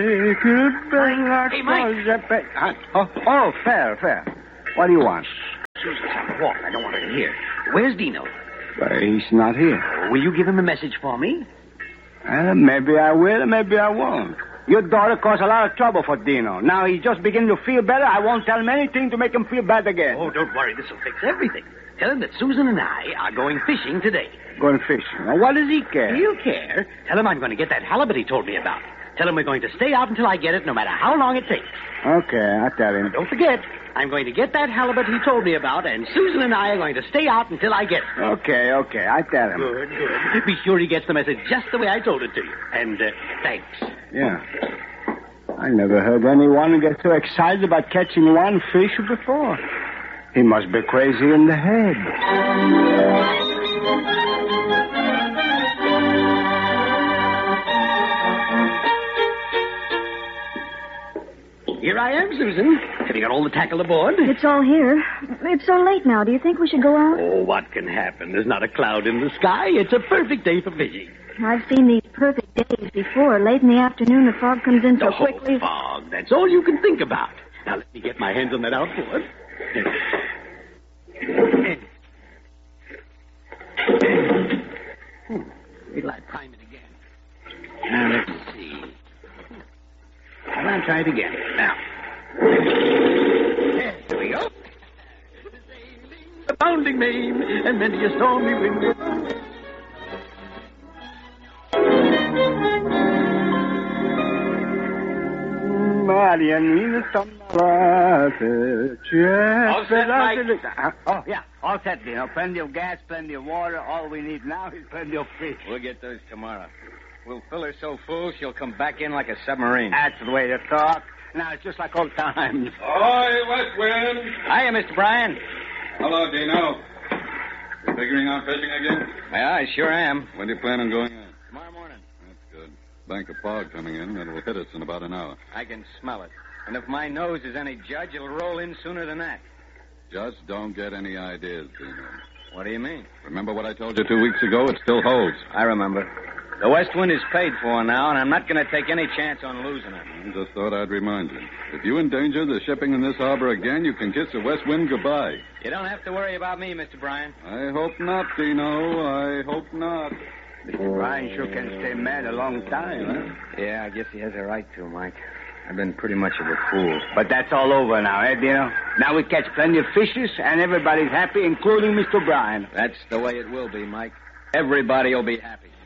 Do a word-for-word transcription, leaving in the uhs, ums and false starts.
Hey, Mike. Oh, oh, fair, fair. What do you want? Susan's on the wall. I don't want her to hear. Where's Dino? Well, he's not here. Will you give him a message for me? Uh, maybe I will, maybe I won't. Your daughter caused a lot of trouble for Dino. Now he's just beginning to feel better. I won't tell him anything to make him feel bad again. Oh, don't worry. This will fix everything. Tell him that Susan and I are going fishing today. Going fishing? Now, what does he care? He'll care. Tell him I'm going to get that halibut he told me about. Tell him we're going to stay out until I get it, no matter how long it takes. Okay, I'll tell him. Don't forget, I'm going to get that halibut he told me about, and Susan and I are going to stay out until I get it. Okay, okay, I'll tell him. Good, good. Be sure he gets the message just the way I told it to you. And uh, thanks. Yeah. I never heard anyone get so excited about catching one fish before. He must be crazy in the head. Here I am, Susan. Have you got all the tackle aboard? It's all here. It's so late now. Do you think we should go out? Oh, what can happen? There's not a cloud in the sky. It's a perfect day for fishing. I've seen these perfect days before. Late in the afternoon, the fog comes in so oh, quickly. Fog. That's all you can think about. Now, let me get my hands on that outboard. Hmm. Wait till I prime it again. Now, let's see. Well, I'll try it again. Now. There we go. The pounding main, and many a stormy wind. Marianina Tamara. All set, Mike? Oh, yeah, all set, Dino. Plenty of gas, plenty of water. All we need now is plenty of fish. We'll get those tomorrow. We'll fill her so full she'll come back in like a submarine. That's the way to talk. Now, it's just like old times. Ahoy, West Wind. Hiya, Mister Bryan. Hello, Dino. You figuring on fishing again? Yeah, I sure am. When do you plan on going in? Tomorrow morning. That's good. Bank of fog coming in. It'll hit us in about an hour. I can smell it. And if my nose is any judge, it'll roll in sooner than that. Just don't get any ideas, Dino. What do you mean? Remember what I told you two weeks ago? It still holds. I remember. The West Wind is paid for now, and I'm not going to take any chance on losing it. I just thought I'd remind you. If you endanger the shipping in this harbor again, you can kiss the West Wind goodbye. You don't have to worry about me, Mister Bryan. I hope not, Dino. I hope not. Mister Bryan sure can stay mad a long time, huh? Yeah, I guess he has a right to, Mike. I've been pretty much of a fool. But that's all over now, eh, Dino? Now we catch plenty of fishes, and everybody's happy, including Mister Bryan. That's the way it will be, Mike. Everybody will be happy.